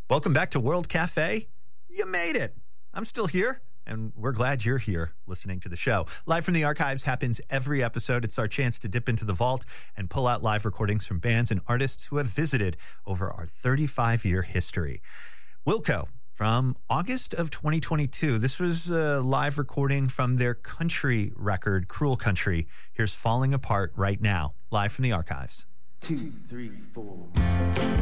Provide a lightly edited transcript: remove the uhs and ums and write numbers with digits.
Welcome back to World Cafe. You made it. I'm still here, and we're glad you're here listening to the show. Live from the Archives happens every episode. It's our chance to dip into the vault and pull out live recordings from bands and artists who have visited over our 35-year history. Wilco, from August of 2022, this was a live recording from their country record, Cruel Country. Here's Falling Apart right now, live from the Archives. 2, 3, 4.